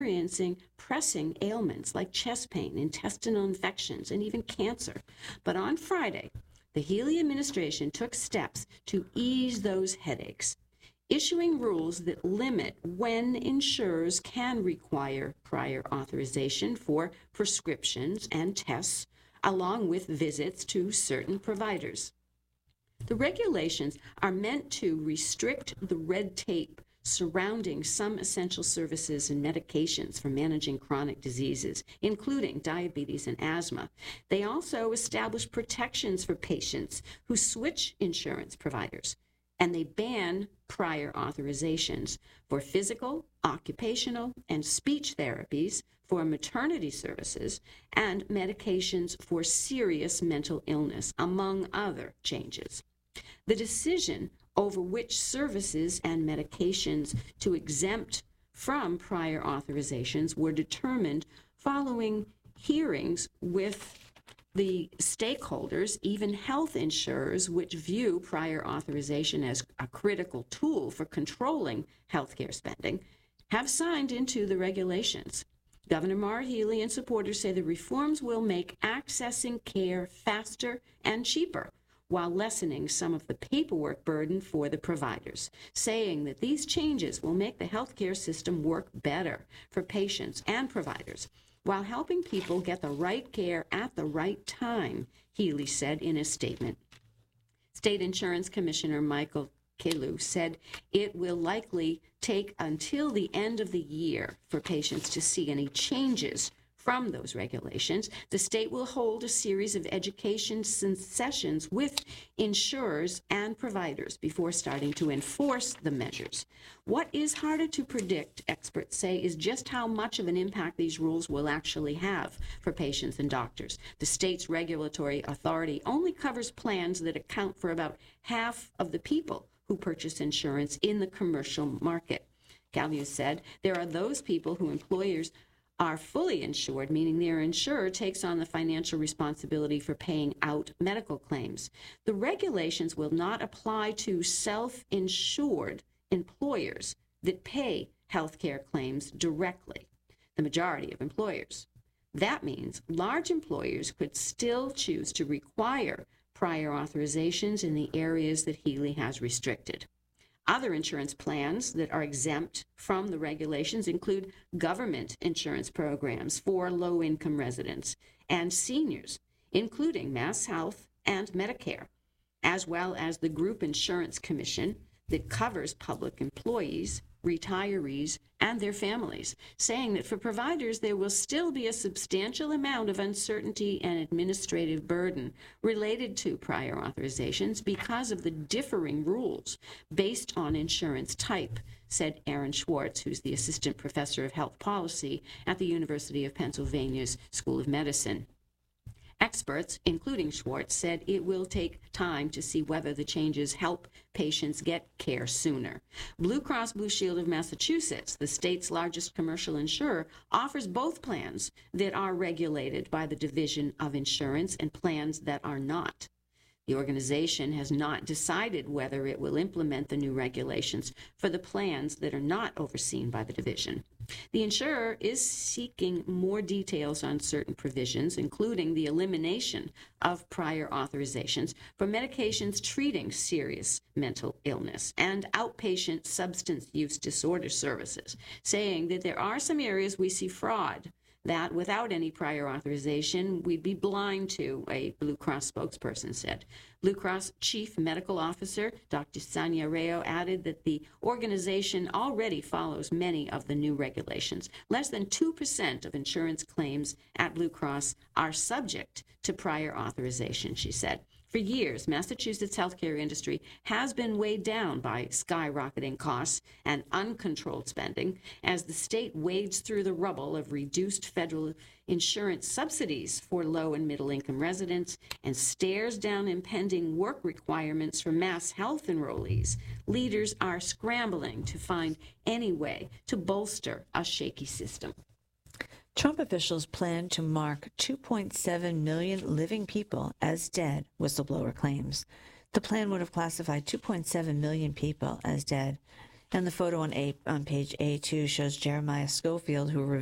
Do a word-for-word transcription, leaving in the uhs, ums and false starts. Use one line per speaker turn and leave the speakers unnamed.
experiencing pressing ailments like chest pain, intestinal infections, and even cancer. But on Friday, the Healey administration took steps to ease those headaches, issuing rules that limit when insurers can require prior authorization for prescriptions and tests, along with visits to certain providers. The regulations are meant to restrict the red tape surrounding some essential services and medications for managing chronic diseases, including diabetes and asthma. They also establish protections for patients who switch insurance providers, and they ban prior authorizations for physical, occupational, and speech therapies, for maternity services, and medications for serious mental illness, among other changes. The decision over which services and medications to exempt from prior authorizations were determined following hearings with the stakeholders, even health insurers, which view prior authorization as a critical tool for controlling healthcare spending, have signed into the regulations. Governor Maura Healey and supporters say the reforms will make accessing care faster and cheaper, while lessening some of the paperwork burden for the providers, saying that these changes will make the healthcare system work better for patients and providers, while helping people get the right care at the right time, Healey said in a statement. State Insurance Commissioner Michael Kelu said it will likely take until the end of the year for patients to see any changes from those regulations. The state will hold a series of education sessions with insurers and providers before starting to enforce the measures. What is harder to predict, experts say, is just how much of an impact these rules will actually have for patients and doctors. The state's regulatory authority only covers plans that account for about half of the people who purchase insurance in the commercial market. Kelu said there are those people who employers are fully insured, meaning their insurer takes on the financial responsibility for paying out medical claims. The regulations will not apply to self-insured employers that pay health care claims directly, the majority of employers. That means large employers could still choose to require prior authorizations in the areas that Healey has restricted. Other insurance plans that are exempt from the regulations include government insurance programs for low-income residents and seniors, including MassHealth and Medicare, as well as the Group Insurance Commission that covers public employees, retirees, and their families, saying that for providers there will still be a substantial amount of uncertainty and administrative burden related to prior authorizations because of the differing rules based on insurance type, said Aaron Schwartz, who's the assistant professor of health policy at the University of Pennsylvania's School of Medicine. Experts, including Schwartz, said it will take time to see whether the changes help patients get care sooner. Blue Cross Blue Shield of Massachusetts, the state's largest commercial insurer, offers both plans that are regulated by the Division of Insurance and plans that are not. The organization has not decided whether it will implement the new regulations for the plans that are not overseen by the division. The insurer is seeking more details on certain provisions, including the elimination of prior authorizations for medications treating serious mental illness and outpatient substance use disorder services, saying that there are some areas we see fraud that without any prior authorization, we'd be blind to, a Blue Cross spokesperson said. Blue Cross Chief Medical Officer Doctor Sonia Rayo added that the organization already follows many of the new regulations. Less than two percent of insurance claims at Blue Cross are subject to prior authorization, she said. For years, Massachusetts' healthcare industry has been weighed down by skyrocketing costs and uncontrolled spending as the state wades through the rubble of reduced federal insurance subsidies for low and middle income residents and stares down impending work requirements for mass health enrollees. Leaders are scrambling to find any way to bolster a shaky system.
Trump officials plan to mark two point seven million living people as dead, whistleblower claims. The plan would have classified two point seven million people as dead And the photo on, A, on page A two shows Jeremiah Schofield, who